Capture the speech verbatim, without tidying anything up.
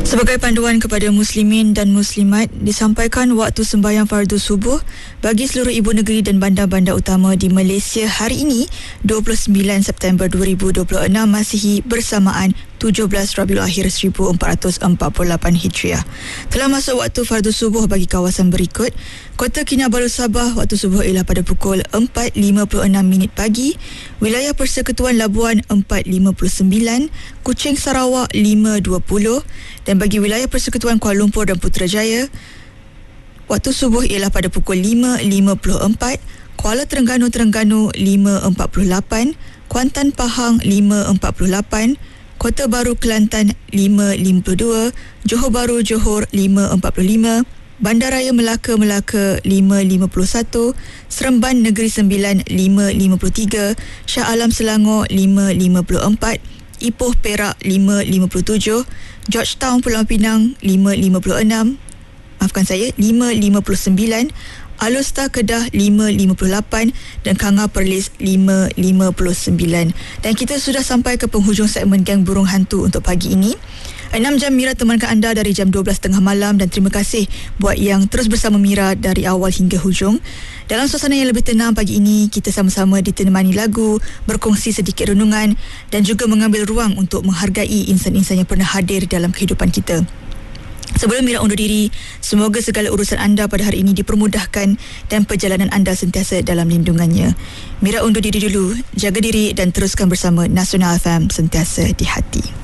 Sebagai panduan kepada muslimin dan muslimat, disampaikan waktu sembahyang fardu subuh bagi seluruh ibu negeri dan bandar-bandar utama di Malaysia hari ini, dua puluh sembilan September dua ribu dua puluh enam Masihi bersamaan tujuh belas Rabiul Akhir seribu empat ratus empat puluh lapan Hijriah. Telah masuk waktu fardu subuh bagi kawasan berikut. Kota Kinabalu Sabah, waktu subuh ialah pada pukul empat lima puluh enam minit pagi. Wilayah Persekutuan Labuan empat lima puluh sembilan, Kuching Sarawak lima dua puluh dan bagi wilayah Persekutuan Kuala Lumpur dan Putrajaya, waktu subuh ialah pada pukul lima lima puluh empat, Kuala Terengganu Terengganu lima empat puluh lapan, Kuantan Pahang lima empat puluh lapan, Kota Baru Kelantan lima lima puluh dua, Johor Bahru Johor lima empat puluh lima, Bandaraya Melaka Melaka lima lima puluh satu, Seremban Negeri Sembilan lima lima puluh tiga, Shah Alam Selangor lima lima puluh empat, Ipoh Perak lima lima puluh tujuh, Georgetown Pulau Pinang lima lima puluh enam, maafkan saya lima lima puluh sembilan, Alustar Kedah lima lima puluh lapan dan Kanga Perlis lima lima puluh sembilan. Dan kita sudah sampai ke penghujung segmen Geng Burung Hantu untuk pagi ini. enam jam Mira temankan anda dari jam dua belas tiga puluh malam dan terima kasih buat yang terus bersama Mira dari awal hingga hujung. Dalam suasana yang lebih tenang pagi ini, kita sama-sama ditemani lagu, berkongsi sedikit renungan dan juga mengambil ruang untuk menghargai insan-insan yang pernah hadir dalam kehidupan kita. Sebelum Mira undur diri, semoga segala urusan anda pada hari ini dipermudahkan dan perjalanan anda sentiasa dalam lindungannya. Mira undur diri dulu, jaga diri dan teruskan bersama Nasional F M, sentiasa di hati.